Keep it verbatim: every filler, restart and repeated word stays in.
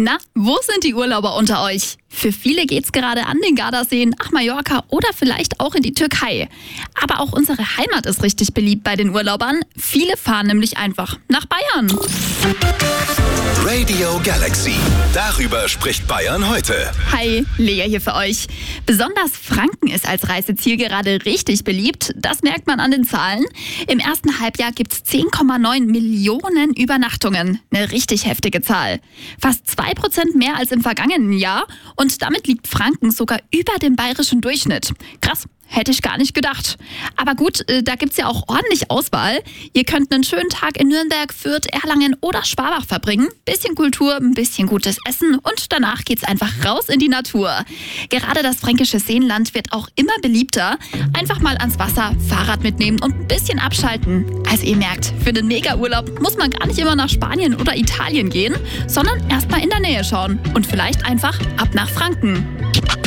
Na, wo sind die Urlauber unter euch? Für viele geht's gerade an den Gardaseen, nach Mallorca oder vielleicht auch in die Türkei. Aber auch unsere Heimat ist richtig beliebt bei den Urlaubern. Viele fahren nämlich einfach nach Bayern. Radio Galaxy. Darüber spricht Bayern heute. Hi, Lea hier für euch. Besonders Franken ist als Reiseziel gerade richtig beliebt. Das merkt man an den Zahlen. Im ersten Halbjahr gibt's zehn Komma neun Millionen Übernachtungen. Eine richtig heftige Zahl. Fast zwei Prozent mehr als im vergangenen Jahr. Und damit liegt Franken sogar über dem bayerischen Durchschnitt. Krass. Hätte ich gar nicht gedacht. Aber gut, da gibt's ja auch ordentlich Auswahl. Ihr könnt einen schönen Tag in Nürnberg, Fürth, Erlangen oder Schwabach verbringen. Bisschen Kultur, ein bisschen gutes Essen und danach geht's einfach raus in die Natur. Gerade das fränkische Seenland wird auch immer beliebter. Einfach mal ans Wasser, Fahrrad mitnehmen und ein bisschen abschalten. Also ihr merkt, für den Mega-Urlaub muss man gar nicht immer nach Spanien oder Italien gehen, sondern erst mal in der Nähe schauen. Und vielleicht einfach ab nach Franken.